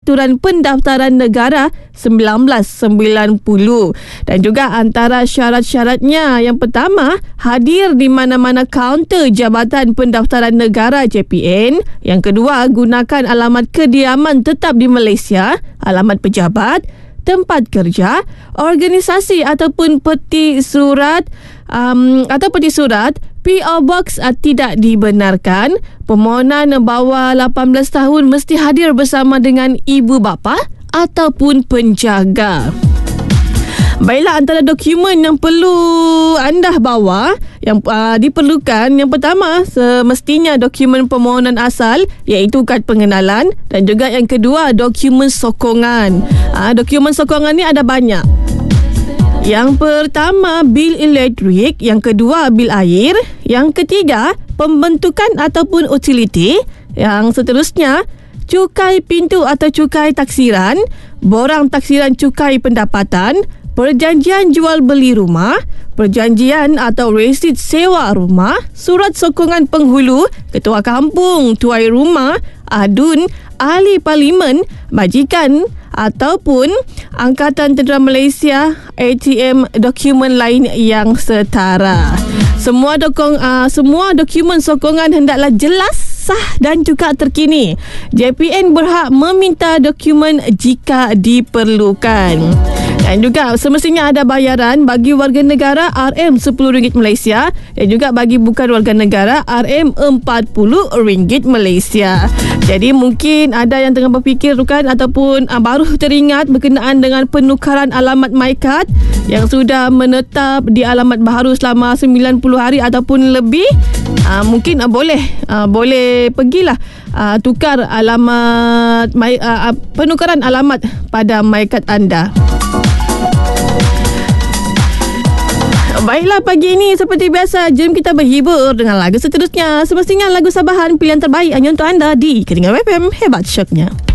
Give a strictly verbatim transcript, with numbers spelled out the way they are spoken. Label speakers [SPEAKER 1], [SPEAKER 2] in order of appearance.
[SPEAKER 1] Peraturan Pendaftaran Negara sembilan belas sembilan puluh. Dan juga antara syarat-syaratnya, yang pertama, hadir di mana-mana kaunter Jabatan Pendaftaran Negara J P N. Yang kedua, gunakan alamat kediaman tetap di Malaysia, alamat pejabat, tempat kerja, organisasi ataupun peti surat um, atau peti surat P O Box uh, tidak dibenarkan. Permohonan bawah lapan belas tahun mesti hadir bersama dengan ibu bapa ataupun penjaga. Baiklah, antara dokumen yang perlu anda bawa yang uh, diperlukan, yang pertama semestinya dokumen permohonan asal iaitu kad pengenalan, dan juga yang kedua dokumen sokongan. Uh, dokumen sokongan ni ada banyak. Yang pertama bil elektrik, yang kedua bil air, yang ketiga pembentukan ataupun utiliti, yang seterusnya cukai pintu atau cukai taksiran, borang taksiran cukai pendapatan, perjanjian jual beli rumah, perjanjian atau resit sewa rumah, surat sokongan penghulu, ketua kampung, tuai rumah, adun, ahli parlimen, majikan ataupun Angkatan Tentera Malaysia, A T M, dokumen lain yang setara. Semua dokong, uh, semua dokumen sokongan hendaklah jelas, sah dan juga terkini. J P N berhak meminta dokumen jika diperlukan. Dan juga semestinya ada bayaran bagi warga negara R M sepuluh ringgit Malaysia, dan juga bagi bukan warga negara R M empat puluh ringgit Malaysia. Jadi mungkin ada yang tengah berfikir kan, ataupun uh, baru teringat berkenaan dengan penukaran alamat MyKad yang sudah menetap di alamat baharu selama sembilan puluh hari ataupun lebih. Uh, mungkin uh, boleh uh, boleh pergilah uh, tukar alamat my, uh, penukaran alamat pada MyKad anda. Baiklah, pagi ini seperti biasa, jom kita berhibur dengan lagu seterusnya. Semestinya lagu Sabahan, pilihan terbaik hanya untuk anda di Keringan F M. Hebat syoknya.